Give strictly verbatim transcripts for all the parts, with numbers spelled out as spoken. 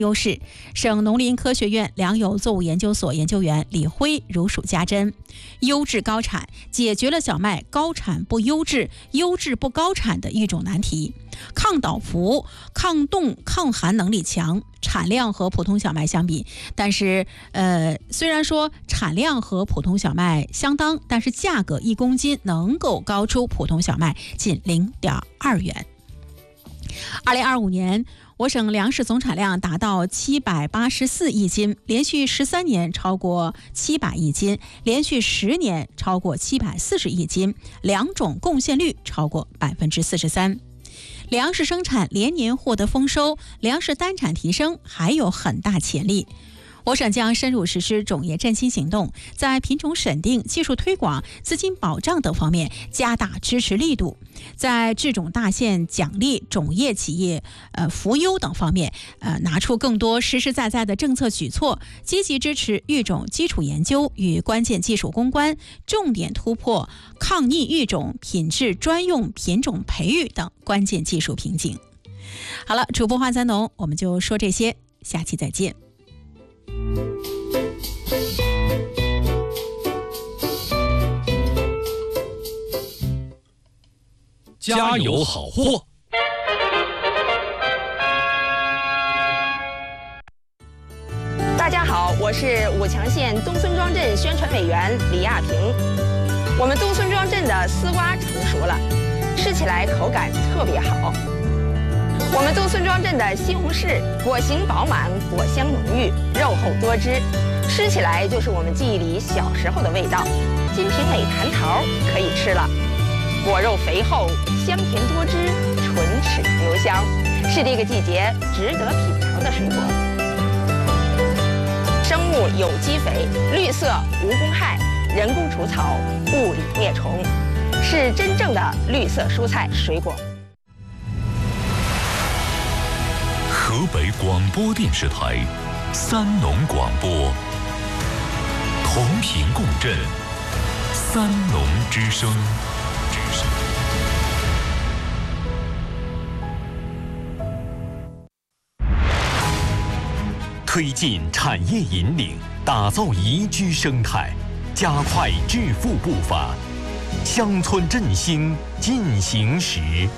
优势。省农林科学院粮油作物研究所研究员李辉如数家珍，优质高产解决了小麦高产不优质、优质不高产的育种难题，抗倒伏、抗冻、抗寒能力强，产量和普通小麦相比，但是呃，虽然说产量和普通小麦相当，但是价格一公斤能够高出普通小麦近 零点二元。二零二五年，我省粮食总产量达到七百八十四亿斤，连续十三年超过七百亿斤，连续十年超过七百四十亿斤，两种贡献率超过百分之四十三。粮食生产连年获得丰收，粮食单产提升还有很大潜力。我省将深入实施种业振兴行动，在品种审定、技术推广、资金保障等方面加大支持力度，在制种大县奖励种业企业呃扶优等方面呃拿出更多实实在在的政策举措，积极支持育种基础研究与关键技术攻关，重点突破抗逆育种、品质专用品种培育等关键技术瓶颈。好了，主播话咱农，我们就说这些，下期再见。 家有好货。 大家好，我是武强县东村庄镇宣传委员李亚平。我们东村庄镇的丝瓜成熟了，吃起来口感特别好。我们东村庄镇的西红柿果形饱满，果香浓郁，肉厚多汁，吃起来就是我们记忆里小时候的味道。金瓶梅蟠桃可以吃了，果肉肥厚，香甜多汁，唇齿留香，是这个季节值得品尝的水果。生物有机肥，绿色无公害，人工除草，物理灭虫，是真正的绿色蔬菜水果。 河北广播电视台三农广播，同频共振，三农之声。推进产业引领，打造宜居生态，加快致富步伐，乡村振兴进行时。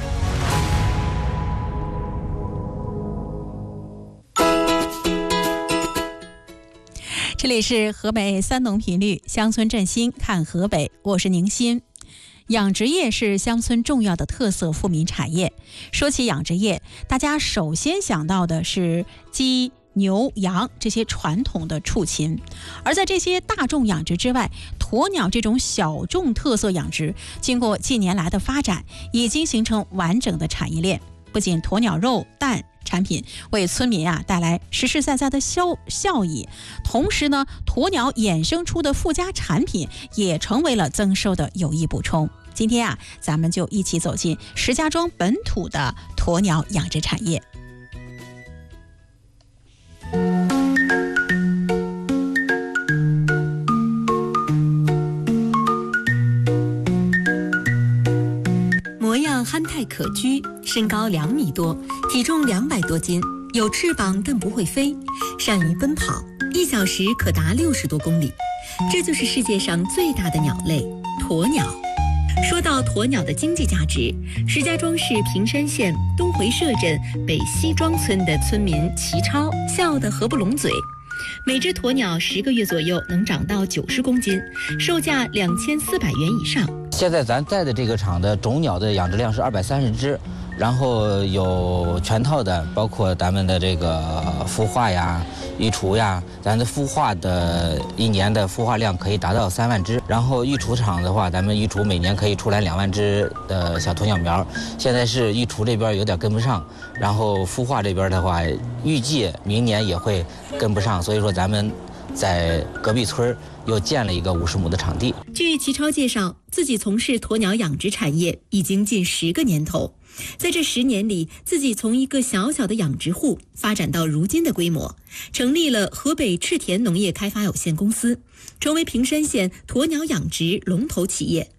这里是河北三农频率，乡村振兴看河北，我是宁鑫。养殖业是乡村重要的特色富民产业。说起养殖业，大家首先想到的是鸡、牛、羊这些传统的畜禽，而在这些大众养殖之外，鸵鸟这种小众特色养殖，经过近年来的发展，已经形成完整的产业链。不仅鸵鸟肉、蛋产品为村民啊带来实实在在的效效益，同时呢，鸵鸟衍生出的附加产品也成为了增收的有益补充。今天啊，咱们就一起走进石家庄本土的鸵鸟养殖产业。 模样憨态可掬，身高两米多，体重两百多斤，有翅膀但不会飞，善于奔跑，一小时可达六十多公里。这就是世界上最大的鸟类——鸵鸟。说到鸵鸟的经济价值，石家庄市平山县东回社镇北西庄村的村民齐超笑得合不拢嘴。每只鸵鸟十个月左右能长到九十公斤，售价两千四百元以上。 现在咱在的这个厂的种鸟的养殖量是二百三十只，然后有全套的，包括咱们的这个孵化呀、育雏呀，咱的孵化的一年的孵化量可以达到三万只。然后育雏场的话，咱们育雏每年可以出来两万只的小鸵鸟苗。现在是育雏这边有点跟不上，然后孵化这边的话，预计明年也会跟不上，所以说咱们在隔壁村又建了一个五十亩的场地。 据齐超介绍，自己从事鸵鸟养殖产业已经近十个年头，在这十年里，自己从一个小小的养殖户发展到如今的规模，成立了河北赤田农业开发有限公司，成为平山县鸵鸟养殖龙头企业。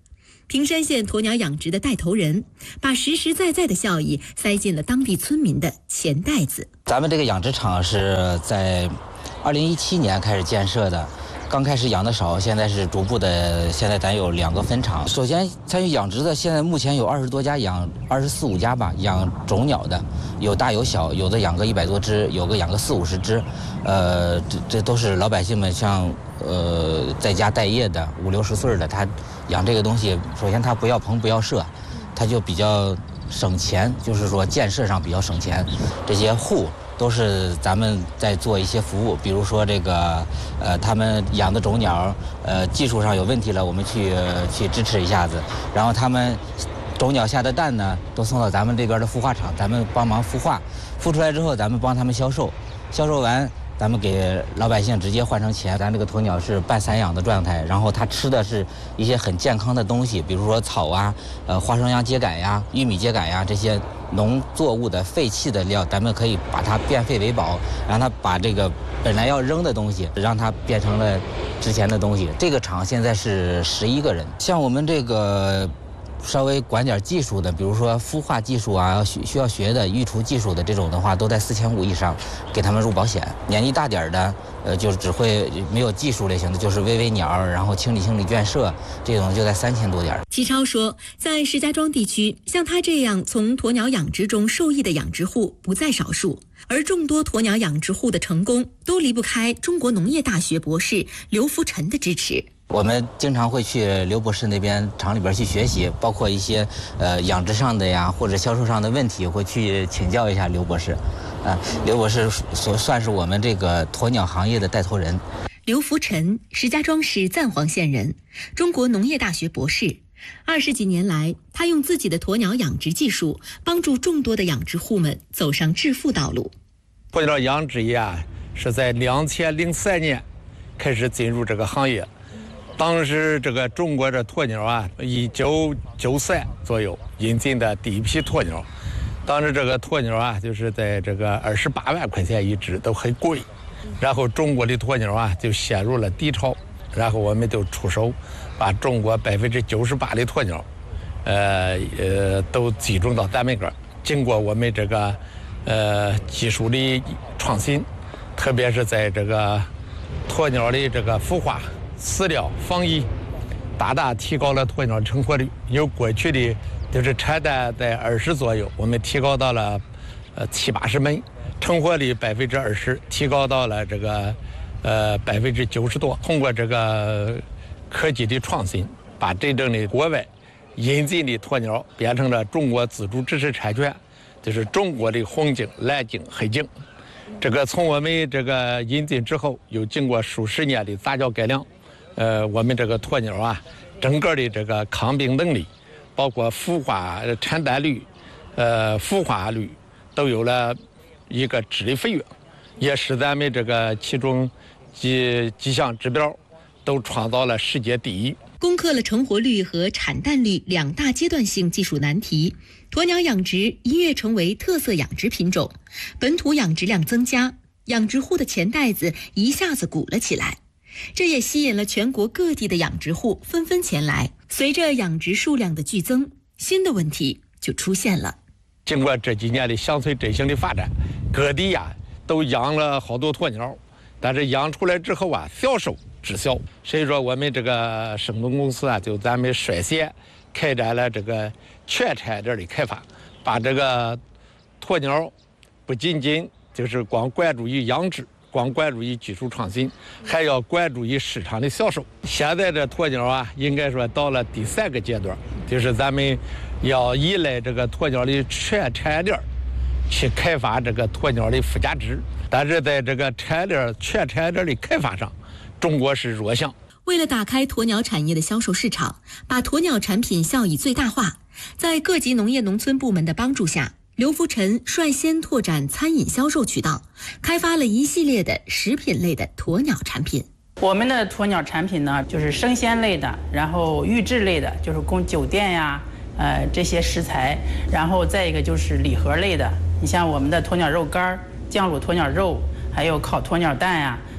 平山县鸵鸟养殖的带头人，把实实在在的效益塞进了当地村民的钱袋子。 咱们这个养殖场是在二零一七年开始建设的，刚开始养的少，现在是逐步的，现在咱有两个分场。首先参与养殖的，现在目前有二十多家养，二十四五家吧，养种鸟的，有大有小，有的养个一百多只，有个养个四五十只，呃，这这都是老百姓们像呃在家待业的五六十岁的，他养这个东西，首先他不要棚不要舍，他就比较省钱，就是说建设上比较省钱，这些户都是咱们在做一些服务，比如说这个，呃，他们养的种鸟，呃，技术上有问题了，我们去去支持一下子。然后他们种鸟下的蛋呢，都送到咱们这边的孵化场，咱们帮忙孵化，孵出来之后，咱们帮他们销售，销售完，咱们给老百姓直接换成钱。咱这个鸵鸟是半散养的状态，然后它吃的是一些很健康的东西，比如说草啊，呃，花生秧秸秆呀、玉米秸秆呀这些农作物的废弃的料，咱们可以把它变废为宝，让它把这个本来要扔的东西，让它变成了值钱的东西。这个厂现在是十一个人，像我们这个稍微管点技术的，比如说孵化技术啊，需需要学的育雏技术的这种的话，都在四千五以上，给他们入保险。年纪大点的，呃，就只会没有技术类型的，就是喂喂鸟，然后清理清理圈舍，这种就在三千多点。 齐超说，在石家庄地区，像他这样从鸵鸟养殖中受益的养殖户不在少数，而众多鸵鸟养殖户的成功都离不开中国农业大学博士刘福臣的支持。 我们经常会去刘博士那边厂里边去学习，包括一些呃养殖上的呀，或者销售上的问题，会去请教一下刘博士。啊、呃，刘博士所算是我们这个鸵鸟行业的带头人。 刘福臣，石家庄市赞皇县人，中国农业大学博士。二十几年来，他用自己的鸵鸟养殖技术，帮助众多的养殖户们走上致富道路。 鸵鸟养殖业啊，是在两千零三年开始进入这个行业。当时这个中国的鸵鸟啊，一九九三左右引进的第一批鸵鸟，当时这个鸵鸟啊，就是在这个二十八万块钱一只，都很贵。然后中国的鸵鸟啊，就陷入了低潮，然后我们就出手，把中国百分之九十八的鸵鸟，呃呃，都集中到咱们这儿。经过我们这个呃技术的创新，特别是在这个鸵鸟的这个孵化、饲料、防疫，大大提高了鸵鸟成活率。由过去的就是产蛋在二十左右，我们提高到了呃七八十枚，成活率百分之二十，提高到了这个呃百分之九十多。通过这个科技的创新，把真正的国外引进的鸵鸟变成了中国自主知识产权，就是中国的红颈、蓝颈、黑颈。这个从我们这个引进之后，又经过数十年的杂交改良，呃，我们这个鸵鸟啊，整个的这个抗病能力，包括孵化产蛋率、呃孵化率，都有了一个质的飞跃，也使咱们这个其中几几项指标都创造了世界第一。 攻克了成活率和产蛋率两大阶段性技术难题，鸵鸟养殖一跃成为特色养殖品种，本土养殖量增加，养殖户的钱袋子一下子鼓了起来。这也吸引了全国各地的养殖户纷纷前来。随着养殖数量的剧增，新的问题就出现了。 经过这几年的乡村振兴的发展，各地呀都养了好多鸵鸟，但是养出来之后啊，销售滞销。所以说我们这个生动公司啊，就咱们率先开展了这个全产业的开发，把这个鸵鸟不仅仅就是光关注于养殖，光关注于技术创新，还要关注于市场的销售。现在这鸵鸟啊，应该说到了第三个阶段，就是咱们要依赖这个鸵鸟的全产业链去开发这个鸵鸟的附加值。但是在这个产业链全产业链的开发上，中国是弱项。 为了打开鸵鸟产业的销售市场，把鸵鸟产品效益最大化，在各级农业农村部门的帮助下，刘福臣率先拓展餐饮销售渠道，开发了一系列的食品类的鸵鸟产品。 我们的鸵鸟产品呢，就是生鲜类的，然后预制类的，就是供酒店呀，呃这些食材，然后再一个就是礼盒类的，你像我们的鸵鸟肉干、酱卤鸵鸟肉，还有烤鸵鸟蛋呀，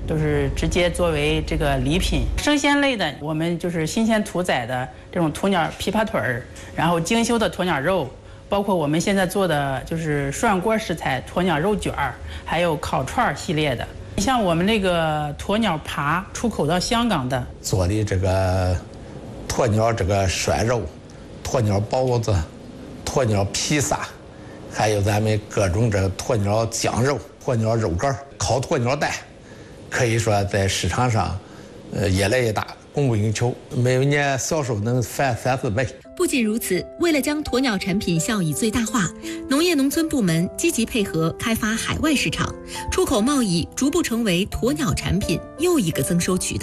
都是直接作为这个礼品。生鲜类的，我们就是新鲜屠宰的这种鸵鸟琵琶腿儿，然后精修的鸵鸟肉，包括我们现在做的就是涮锅食材鸵鸟肉卷儿，还有烤串系列的。像我们那个鸵鸟扒出口到香港的， 做的这个鸵鸟这个涮肉、鸵鸟包子、鸵鸟披萨，还有咱们各种这个鸵鸟酱肉、鸵鸟肉干、烤鸵鸟蛋，可以说在市场上，呃，越来越大，供不应求，每年销售能翻三四倍。 不仅如此，为了将鸵鸟产品效益最大化，农业农村部门积极配合开发海外市场，出口贸易逐步成为鸵鸟产品又一个增收渠道。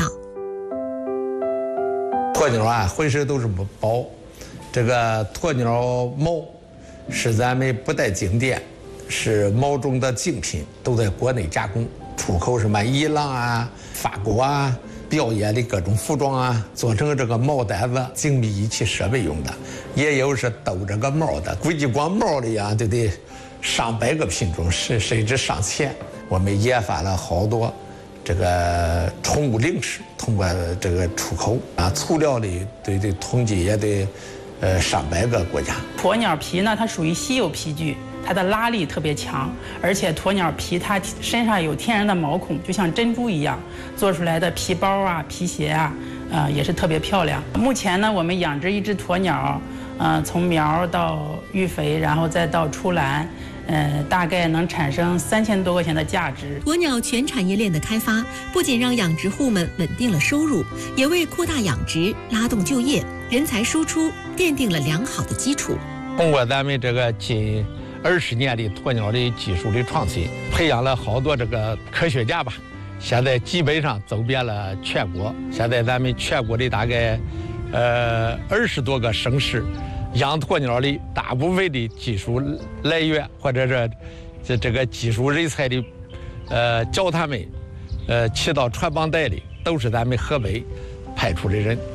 鸵鸟啊，浑身都是宝，这个鸵鸟毛是咱们不带静电，是毛中的精品，都在国内加工，出口什么伊朗啊、法国啊。表演的各种服装啊，做成这个毛掸子、精密仪器设备用的，也有是兜这个毛的，估计光毛的呀，就得上百个品种，甚甚至上千。我们研发了好多这个宠物零食，通过这个出口啊，粗料的对对，统计也得呃上百个国家。 鸵鸟皮呢，它属于稀有皮具。它的拉力特别强，而且鸵鸟皮它身上有天然的毛孔，就像珍珠一样，做出来的皮包啊、皮鞋啊，呃也是特别漂亮。目前呢，我们养殖一只鸵鸟，呃，从苗到育肥，然后再到出栏，呃，大概能产生三千多块钱的价值。 鸵鸟全产业链的开发，不仅让养殖户们稳定了收入，也为扩大养殖、拉动就业、人才输出奠定了良好的基础。 通过咱们这个近二十年的鸵鸟的技术的创新，培养了好多这个科学家吧。现在基本上走遍了全国。现在咱们全国的大概，呃，二十多个省市，养鸵鸟的大部分的技术来源或者是这这个技术人才的，呃，教他们，呃，起到传帮带的，都是咱们河北派出的人。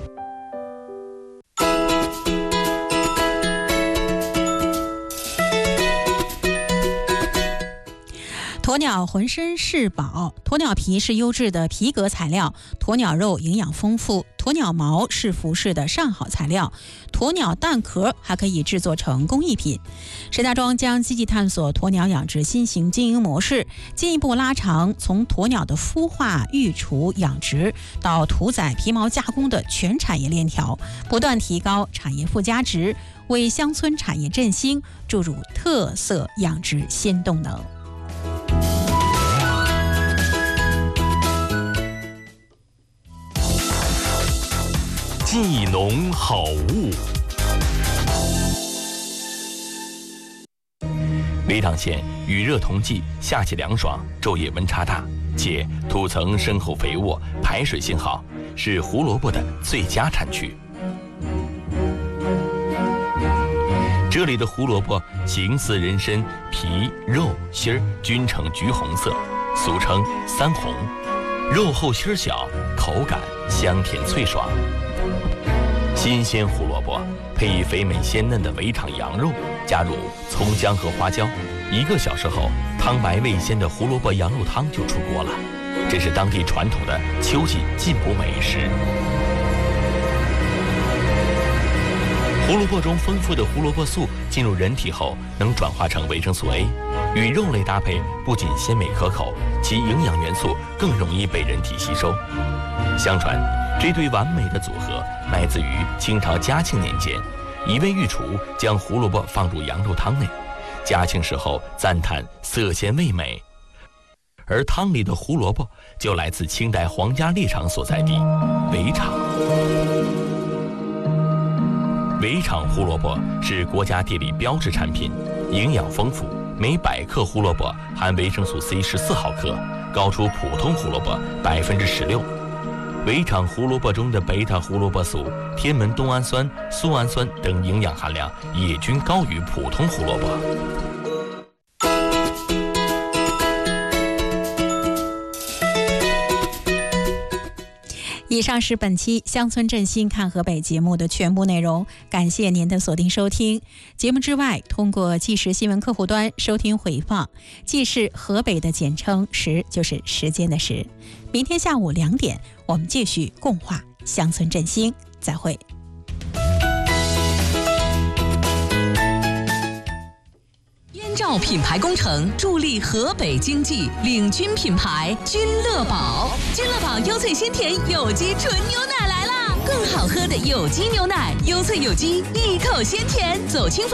鸵鸟浑身是宝，鸵鸟皮是优质的皮革材料，鸵鸟肉营养丰富，鸵鸟毛是服饰的上好材料，鸵鸟蛋壳还可以制作成工艺品。石家庄将积极探索鸵鸟养殖新型经营模式，进一步拉长从鸵鸟的孵化、育雏、养殖到屠宰、皮毛加工的全产业链条，不断提高产业附加值，为乡村产业振兴注入特色养殖新动能。 技农好物。雷塘县雨热同季，夏季凉爽，昼夜温差大，且土层深厚肥沃，排水性好，是胡萝卜的最佳产区。这里的胡萝卜形似人参，皮、肉、芯儿均呈橘红色，俗称三红。肉厚芯儿小，口感香甜脆爽。新鲜胡萝卜配以肥美鲜嫩的围场羊肉，加入葱姜和花椒，一个小时后，汤白味鲜的胡萝卜羊肉汤就出锅了。这是当地传统的秋季进补美食。胡萝卜中丰富的胡萝卜素进入人体后，能转化成维生素 A， 与肉类搭配不仅鲜美可口，其营养元素更容易被人体吸收。相传，这对完美的组合来自于清朝嘉庆年间，一位御厨将胡萝卜放入羊肉汤内，嘉庆时候赞叹色鲜味美，而汤里的胡萝卜就来自清代皇家猎场所在地围场。围场胡萝卜是国家地理标志产品，营养丰富，每百克胡萝卜含维生素 C 十四毫克，高出普通胡萝卜百分之十六。围场胡萝卜中的贝塔胡萝卜素、天门冬氨酸、苏氨酸等营养含量也均高于普通胡萝卜。 以上是本期《乡村振兴看河北》节目的全部内容，感谢您的锁定收听。节目之外，通过纪实新闻客户端收听回放。纪是河北的简称，时就是时间的时。明天下午两点，我们继续共话乡村振兴，再会。 燕赵品牌工程助力河北经济，领军品牌君乐宝。君乐宝优萃鲜甜有机纯牛奶来啦！更好喝的有机牛奶，优萃有机，一口鲜甜，走亲。